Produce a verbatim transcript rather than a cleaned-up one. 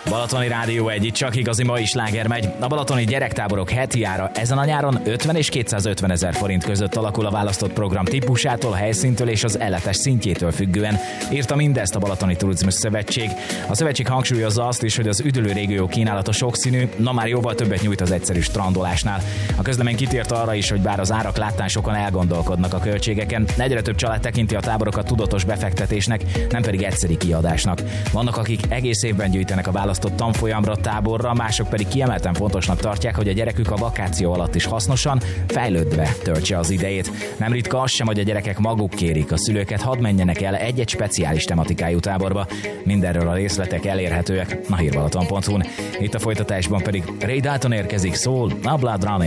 Balatoni Rádió egy, itt csak igazi mai sláger megy. A balatoni gyerektáborok heti ára ezen a nyáron ötven és kétszázötven ezer forint között alakul a választott program típusától, helyszíntől és az ellátás szintjétől függően. Írta mindezt a Balatoni Turizmus Szövetség. A szövetség hangsúlyozza azt is, hogy az üdülő régió kínálata sokszínű, na már jóval többet nyújt az egyszerű strandolásnál. A közlemény kitért arra is, hogy bár az árak láttán sokan elgondolkodnak a költségeken, egyre több család tekinti a táborokat tudatos befektetésnek, nem pedig egyszeri kiadásnak. Vannak, akik egész évben gyűjtenek a választott tanfolyamra, táborra, mások pedig kiemelten fontosnak tartják, hogy a gyerekük a vakáció alatt is hasznosan, fejlődve töltse az idejét. Nem ritka az sem, hogy a gyerekek maguk kérik a szülőket, hadd menjenek el egy-egy speciális tematikájú táborba. Mindenről a részletek elérhetőek a hírbalaton pont hu-n. Itt a folytatásban pedig Ray Dalton érkezik, szól a Blood Running.